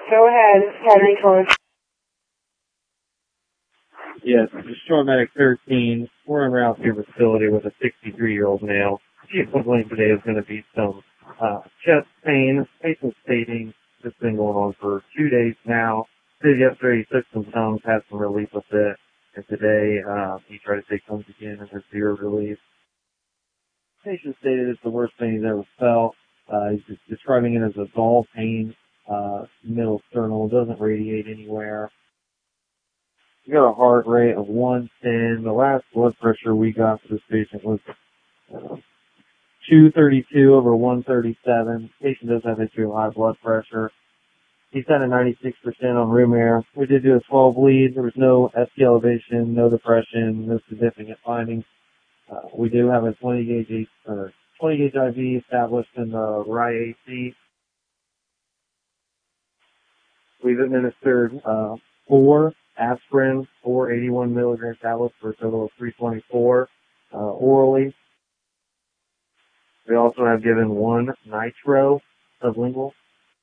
Go ahead. Patterning code. Yes, this is Shore Medic 13. We're en route to your facility with a 63-year-old male. The complaint today is going to be some chest pain. Patient stating this has been going on for 2 days now. Yesterday he took some Tums, had some relief with it, and today he tried to take Tums again and there's zero relief. Patient stated it's the worst pain he's ever felt. He's describing it as a dull pain, middle sternal, doesn't radiate anywhere. He got a heart rate of 110. The last blood pressure we got for this patient was 232 over 137. Patient does have history of high blood pressure. He's at a 96% on room air. We did do a 12 lead. There was no ST elevation, no depression, no significant findings. We do have a 20 gauge IV established in the right AC. We've administered 4 aspirin, 4 81 milligram tablets for a total of 324 orally. We also have given 1 nitro sublingual.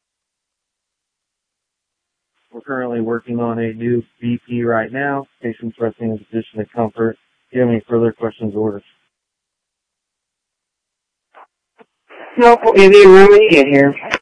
We're currently working on a new BP right now. Patient's resting in a position of comfort. Do you have any further questions or orders? Nope, we'll give you a room when you get here.